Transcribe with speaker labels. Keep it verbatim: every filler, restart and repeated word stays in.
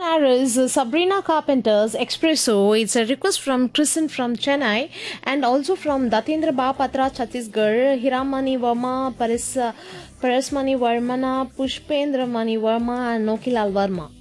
Speaker 1: Is Sabrina Carpenter's Espresso. It's a request from Kristen from Chennai and also from Datendra Bapatra Chhattisgarh, Hiramani Verma, Paris, Parasmani Varmana, Pushpendra Mani Verma, and Nokilal Verma.